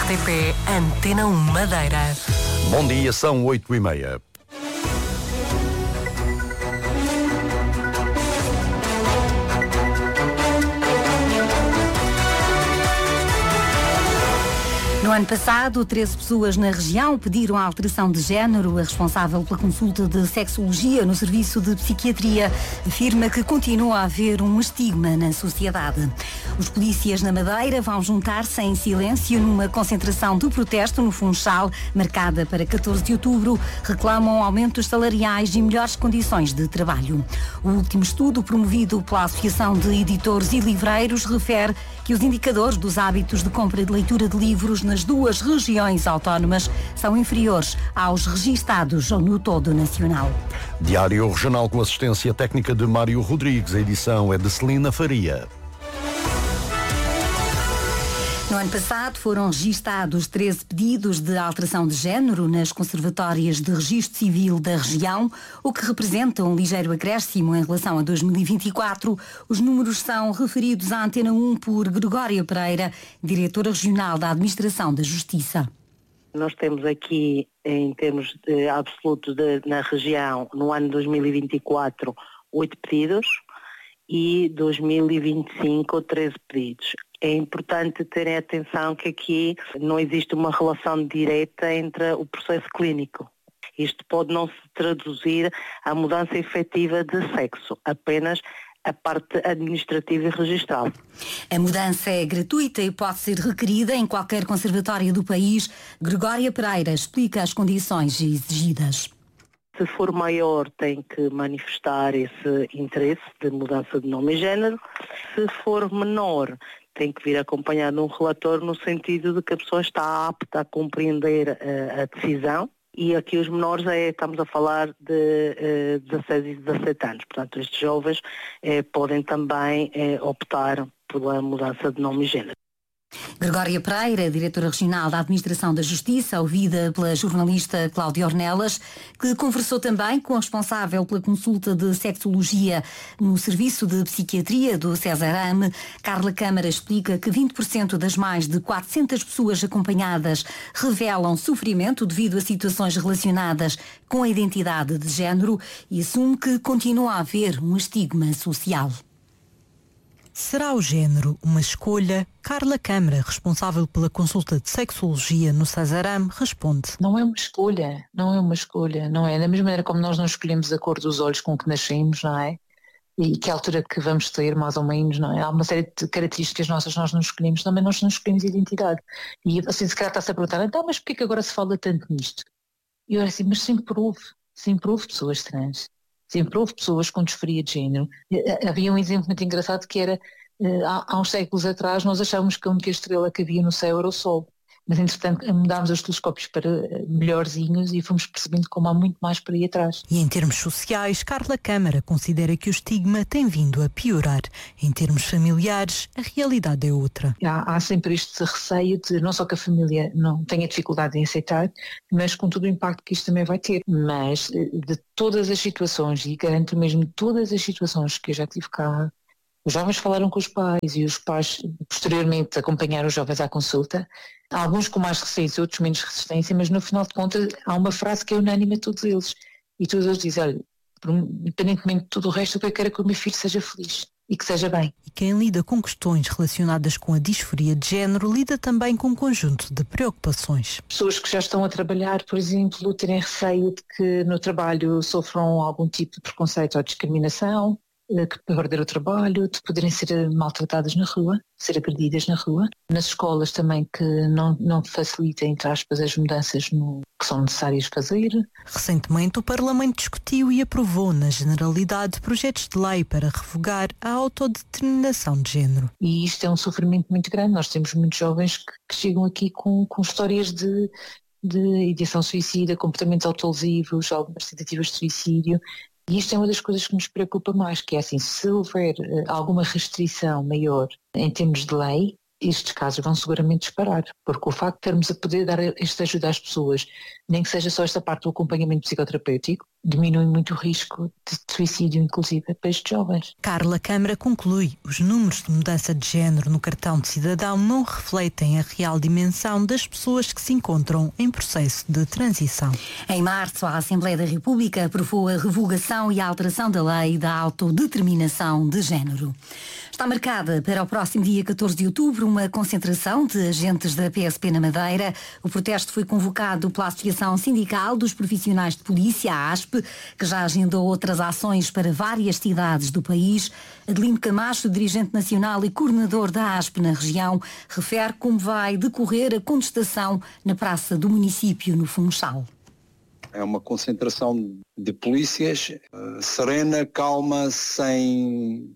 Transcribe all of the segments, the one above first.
RTP Antena 1 Madeira. Bom dia, são 8h30. No ano passado, 13 pessoas na região pediram a alteração de género. A responsável pela consulta de sexologia no Serviço de Psiquiatria afirma que continua a haver um estigma na sociedade. Os polícias na Madeira vão juntar-se em silêncio numa concentração de protesto no Funchal, marcada para 14 de outubro. Reclamam aumentos salariais e melhores condições de trabalho. O último estudo, promovido pela Associação de Editores e Livreiros, refere que os indicadores dos hábitos de compra e de leitura de livros nas duas regiões autónomas são inferiores aos registados no todo nacional. Diário Regional com assistência técnica de Mário Rodrigues. A edição é de Celina Faria. No ano passado foram registados 13 pedidos de alteração de género nas conservatórias de registro civil da região, o que representa um ligeiro acréscimo em relação a 2024. Os números são referidos à Antena 1 por Gregória Pereira, diretora regional da Administração da Justiça. Nós temos aqui, em termos de absoluto na região, no ano 2024, 8 pedidos e 2025, 13 pedidos. É importante terem atenção que aqui não existe uma relação direta entre o processo clínico. Isto pode não se traduzir à mudança efetiva de sexo, apenas a parte administrativa e registral. A mudança é gratuita e pode ser requerida em qualquer conservatório do país. Gregória Pereira explica as condições exigidas. Se for maior, tem que manifestar esse interesse de mudança de nome e género. Se for menor, tem que vir acompanhado de um relatório no sentido de que a pessoa está apta a compreender a decisão. E aqui os menores estamos a falar de 16 e 17 anos. Portanto, estes jovens podem também optar pela mudança de nome e género. Gregória Pereira, diretora regional da Administração da Justiça, ouvida pela jornalista Cláudia Ornelas, que conversou também com a responsável pela consulta de sexologia no Serviço de Psiquiatria do Cesarame. Carla Câmara explica que 20% das mais de 400 pessoas acompanhadas revelam sofrimento devido a situações relacionadas com a identidade de género e assume que continua a haver um estigma social. Será o género uma escolha? Carla Câmara, responsável pela consulta de sexologia no Cesarame, responde. Não é uma escolha, não é? Da mesma maneira como nós não escolhemos a cor dos olhos com que nascemos, não é? E que altura que vamos ter, mais ou menos, não é? Há uma série de características nossas nós não escolhemos, também nós não escolhemos identidade. E assim, se calhar está-se a perguntar, então, mas porquê que agora se fala tanto nisto? E eu era assim, mas sempre houve pessoas trans. Sempre houve pessoas com disforia de género. Havia um exemplo muito engraçado que era, há uns séculos atrás, nós achávamos que a única estrela que havia no céu era o Sol. Mas, entretanto, mudámos os telescópios para melhorzinhos e fomos percebendo como há muito mais por aí atrás. E em termos sociais, Carla Câmara considera que o estigma tem vindo a piorar. Em termos familiares, a realidade é outra. Há sempre este receio de não só que a família não tenha dificuldade em aceitar, mas com todo o impacto que isto também vai ter. Mas de todas as situações, e garanto mesmo de todas as situações que eu já tive cá, os jovens falaram com os pais e os pais posteriormente acompanharam os jovens à consulta, alguns com mais resistência, outros menos resistência, mas no final de contas há uma frase que é unânime a todos eles. E todos eles dizem, olha, independentemente de tudo o resto, o que eu quero é que o meu filho seja feliz e que seja bem. E quem lida com questões relacionadas com a disforia de género lida também com um conjunto de preocupações. Pessoas que já estão a trabalhar, por exemplo, terem receio de que no trabalho sofram algum tipo de preconceito ou discriminação, que perder o trabalho, de poderem ser maltratadas na rua, ser agredidas na rua. Nas escolas também que não facilitem, entre aspas, as mudanças que são necessárias fazer. Recentemente o Parlamento discutiu e aprovou, na generalidade, projetos de lei para revogar a autodeterminação de género. E isto é um sofrimento muito grande. Nós temos muitos jovens que chegam aqui com histórias de ideação suicida, comportamentos autolesivos, algumas tentativas de suicídio. E isto é uma das coisas que nos preocupa mais, que é assim, se houver alguma restrição maior em termos de lei, estes casos vão seguramente disparar, porque o facto de termos a poder dar esta ajuda às pessoas, nem que seja só esta parte do acompanhamento psicoterapêutico, diminui muito o risco de suicídio, inclusive, para estes jovens. Carla Câmara conclui: os números de mudança de género no cartão de cidadão não refletem a real dimensão das pessoas que se encontram em processo de transição. Em março, a Assembleia da República aprovou a revogação e a alteração da lei da autodeterminação de género. Está marcada para o próximo dia 14 de outubro uma concentração de agentes da PSP na Madeira. O protesto foi convocado pela Associação Sindical dos Profissionais de Polícia, a ASP, que já agendou outras ações para várias cidades do país. Adelino Camacho, dirigente nacional e coordenador da ASP na região, refere como vai decorrer a contestação na praça do município, no Funchal. É uma concentração de polícias serena, calma, sem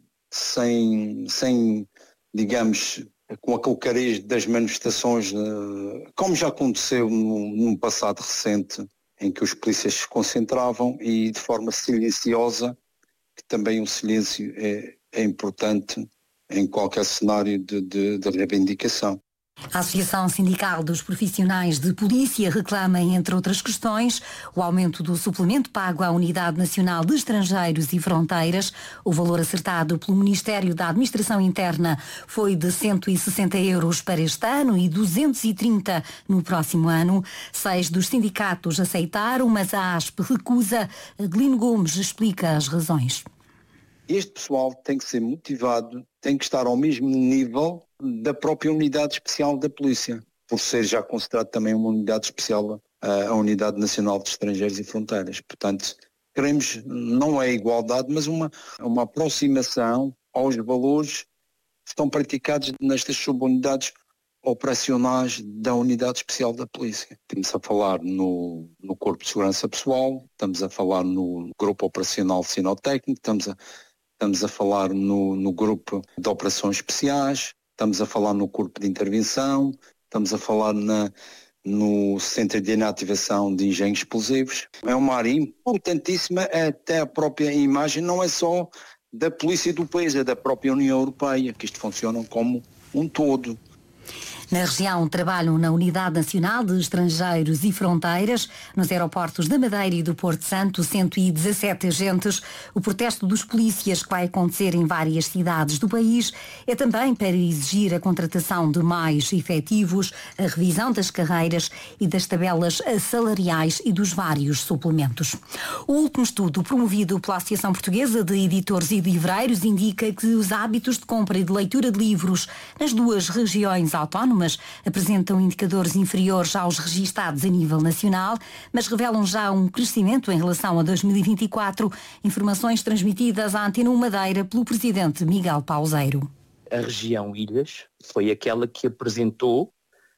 digamos, com aquele cariz das manifestações, como já aconteceu num passado recente, em que os polícias se concentravam e de forma silenciosa, que também o silêncio é importante em qualquer cenário de reivindicação. A Associação Sindical dos Profissionais de Polícia reclama, entre outras questões, o aumento do suplemento pago à Unidade Nacional de Estrangeiros e Fronteiras. O valor acertado pelo Ministério da Administração Interna foi de 160 euros para este ano e 230 no próximo ano. 6 dos sindicatos aceitaram, mas a ASP recusa. Adelino Gomes explica as razões. Este pessoal tem que ser motivado, tem que estar ao mesmo nível da própria Unidade Especial da Polícia, por ser já considerado também uma unidade especial, a Unidade Nacional de Estrangeiros e Fronteiras. Portanto, queremos, não é igualdade, mas uma aproximação aos valores que estão praticados nestas subunidades operacionais da Unidade Especial da Polícia. Estamos a falar no Corpo de Segurança Pessoal, estamos a falar no Grupo Operacional Sinotécnico, estamos a falar no Grupo de Operações Especiais, estamos a falar no Corpo de Intervenção, estamos a falar no Centro de Inativação de Engenhos Explosivos. É uma área importantíssima, até a própria imagem não é só da polícia do país, é da própria União Europeia, que isto funciona como um todo. Na região trabalham na Unidade Nacional de Estrangeiros e Fronteiras, nos aeroportos da Madeira e do Porto Santo, 117 agentes. O protesto dos polícias, que vai acontecer em várias cidades do país, é também para exigir a contratação de mais efetivos, a revisão das carreiras e das tabelas salariais e dos vários suplementos. O último estudo promovido pela Associação Portuguesa de Editores e Livreiros indica que os hábitos de compra e de leitura de livros nas duas regiões autónomas apresentam indicadores inferiores aos registados a nível nacional, mas revelam já um crescimento em relação a 2024, informações transmitidas à Antena 1 Madeira pelo presidente Miguel Pauseiro. A região Ilhas foi aquela que apresentou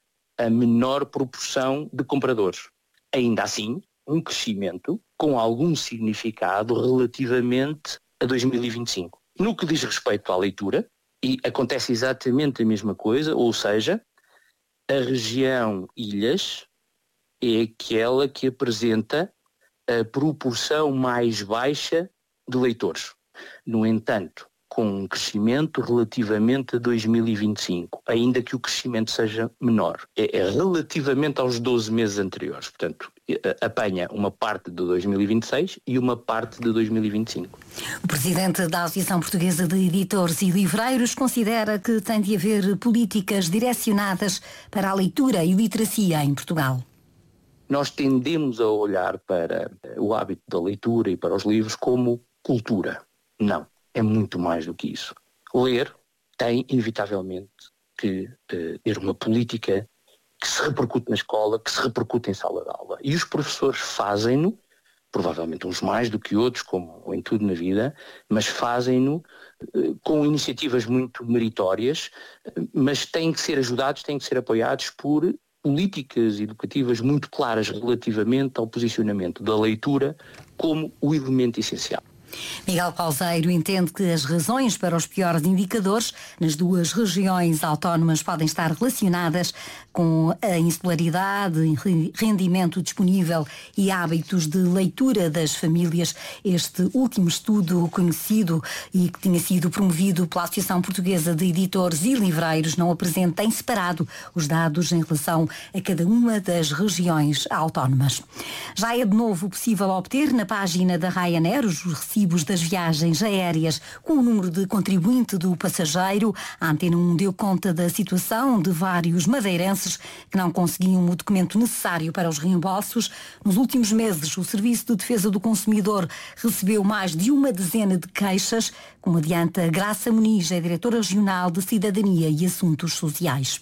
a menor proporção de compradores. Ainda assim, um crescimento com algum significado relativamente a 2025. No que diz respeito à leitura, e acontece exatamente a mesma coisa, ou seja, a região Ilhas é aquela que apresenta a proporção mais baixa de leitores. No entanto, com um crescimento relativamente a 2025, ainda que o crescimento seja menor. É relativamente aos 12 meses anteriores. Portanto, apanha uma parte de 2026 e uma parte de 2025. O presidente da Associação Portuguesa de Editores e Livreiros considera que tem de haver políticas direcionadas para a leitura e literacia em Portugal. Nós tendemos a olhar para o hábito da leitura e para os livros como cultura. Não, é muito mais do que isso. Ler tem, inevitavelmente, que ter uma política que se repercute na escola, que se repercute em sala de aula. E os professores fazem-no, provavelmente uns mais do que outros, como em tudo na vida, mas fazem-no com iniciativas muito meritórias, mas têm que ser ajudados, têm que ser apoiados por políticas educativas muito claras relativamente ao posicionamento da leitura como o elemento essencial. Miguel Pauseiro entende que as razões para os piores indicadores nas duas regiões autónomas podem estar relacionadas com a insularidade, rendimento disponível e hábitos de leitura das famílias. Este último estudo conhecido e que tinha sido promovido pela Associação Portuguesa de Editores e Livreiros não apresenta em separado os dados em relação a cada uma das regiões autónomas. Já é de novo possível obter na página da Ryanair os recibos das viagens aéreas com o número de contribuinte do passageiro. A Antena 1 deu conta da situação de vários madeirenses que não conseguiam o documento necessário para os reembolsos. Nos últimos meses, o Serviço de Defesa do Consumidor recebeu mais de uma dezena de queixas, como adianta Graça Muniz, é diretora regional de Cidadania e Assuntos Sociais.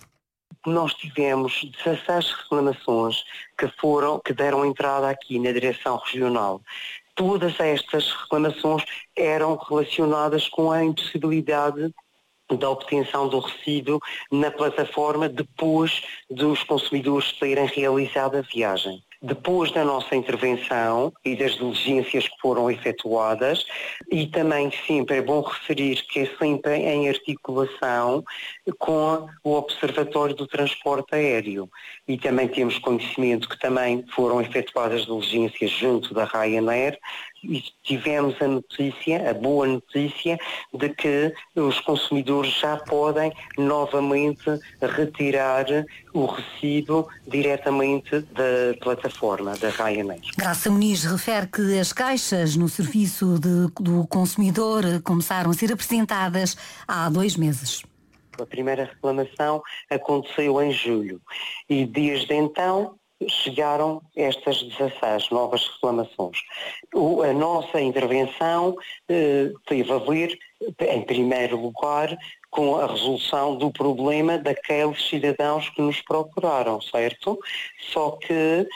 Nós tivemos 16 reclamações que deram entrada aqui na direção regional. Todas estas reclamações eram relacionadas com a impossibilidade da obtenção do recibo na plataforma depois dos consumidores terem realizado a viagem. Depois da nossa intervenção e das diligências que foram efetuadas, e também sempre é bom referir que é sempre em articulação com o Observatório do Transporte Aéreo. E também temos conhecimento que também foram efetuadas diligências junto da Ryanair e tivemos a boa notícia de que os consumidores já podem novamente retirar o recibo diretamente da plataforma da Ryanair. Graça Muniz refere que as queixas no serviço do consumidor começaram a ser apresentadas há 2 meses. A primeira reclamação aconteceu em julho e desde então chegaram estas 16 novas reclamações. A nossa intervenção teve a ver, em primeiro lugar, com a resolução do problema daqueles cidadãos que nos procuraram, certo? Só que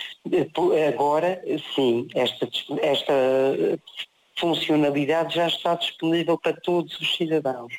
agora, sim, esta funcionalidade já está disponível para todos os cidadãos.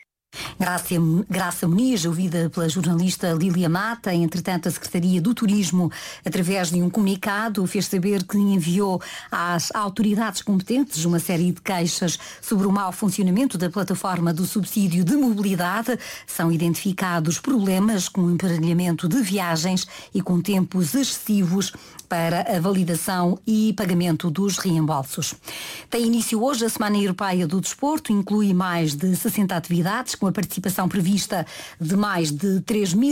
Graça Muniz, ouvida pela jornalista Lília Mata. Entretanto, a Secretaria do Turismo, através de um comunicado, fez saber que enviou às autoridades competentes uma série de queixas sobre o mau funcionamento da plataforma do subsídio de mobilidade. São identificados problemas com o emparelhamento de viagens e com tempos excessivos para a validação e pagamento dos reembolsos. Tem início hoje a Semana Europeia do Desporto, inclui mais de 60 atividades, com a participação prevista de mais de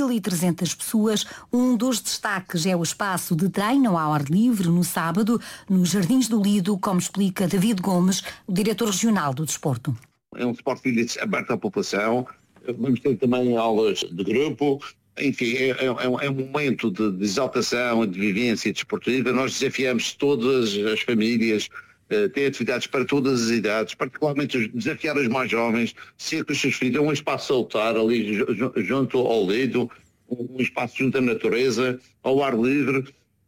3.300 pessoas. Um dos destaques é o espaço de treino ao ar livre no sábado, nos Jardins do Lido, como explica David Gomes, o diretor regional do desporto. É um Sport Village aberto à população, vamos ter também aulas de grupo. Enfim, é um momento de exaltação, de vivência desportiva. Nós desafiamos todas as famílias, ter atividades para todas as idades, particularmente desafiar os mais jovens, ser com os seus filhos, um espaço salutar ali junto ao lido, um espaço junto à natureza, ao ar livre,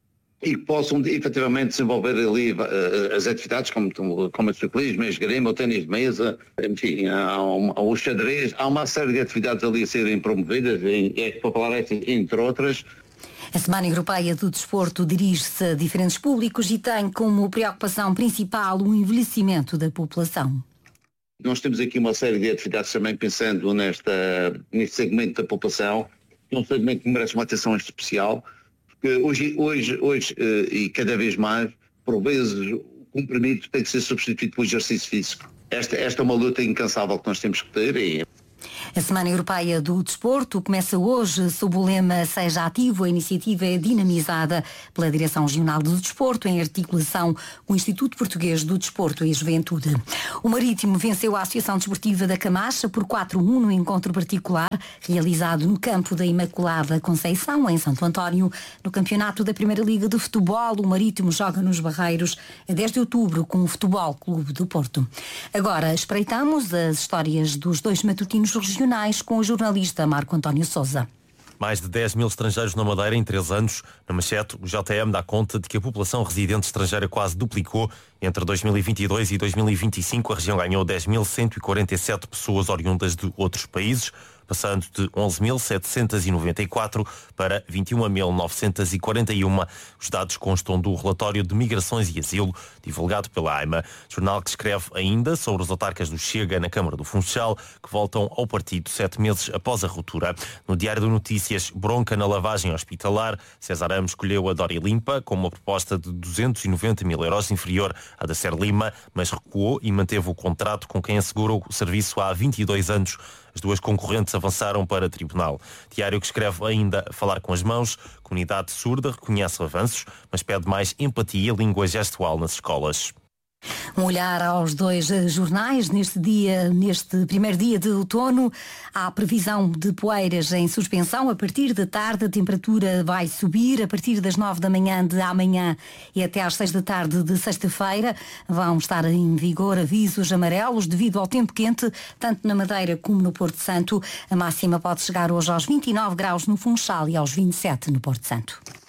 e que possam efetivamente desenvolver ali as atividades como o ciclismo, a esgrima, o ténis de mesa, enfim, o xadrez. Há uma série de atividades ali a serem promovidas, para falar entre outras. A Semana Europeia do Desporto dirige-se a diferentes públicos e tem como preocupação principal o envelhecimento da população. Nós temos aqui uma série de atividades também pensando neste segmento da população, que é um segmento que merece uma atenção especial, porque hoje e cada vez mais, por vezes, o comprimido tem que ser substituído pelo exercício físico. Esta é uma luta incansável que nós temos que ter. A Semana Europeia do Desporto começa hoje sob o lema Seja Ativo. A iniciativa é dinamizada pela Direção Regional do Desporto em articulação com o Instituto Português do Desporto e Juventude. O Marítimo venceu a Associação Desportiva da Camacha por 4-1 no encontro particular realizado no campo da Imaculada Conceição, em Santo António. No campeonato da Primeira Liga de Futebol, o Marítimo joga nos Barreiros a 10 de outubro com o Futebol Clube do Porto. Agora espreitamos as histórias dos 2 matutinos regionais com o jornalista Marco António Sousa. Mais de 10 mil estrangeiros na Madeira em 3 anos. Na manchete, o JM dá conta de que a população residente estrangeira quase duplicou. Entre 2022 e 2025, a região ganhou 10.147 pessoas oriundas de outros países. passando de 11.794 para 21.941. Os dados constam do relatório de Migrações e Asilo, divulgado pela AIMA, jornal que escreve ainda sobre os autarcas do Chega na Câmara do Funchal, que voltam ao partido 7 meses após a ruptura. No Diário de Notícias, bronca na lavagem hospitalar, César Ramos escolheu a Dória Limpa com uma proposta de 290 mil euros inferior à da Ser Lima, mas recuou e manteve o contrato com quem assegurou o serviço há 22 anos. As duas concorrentes avançaram para tribunal. Diário que escreve ainda falar com as mãos. Comunidade surda reconhece avanços, mas pede mais empatia e língua gestual nas escolas. Um olhar aos dois jornais neste primeiro dia de outono. Há previsão de poeiras em suspensão. A partir da tarde a temperatura vai subir. A partir das 9 da manhã de amanhã e até às 6 da tarde de sexta-feira vão estar em vigor avisos amarelos devido ao tempo quente, tanto na Madeira como no Porto Santo. A máxima pode chegar hoje aos 29 graus no Funchal e aos 27 no Porto Santo.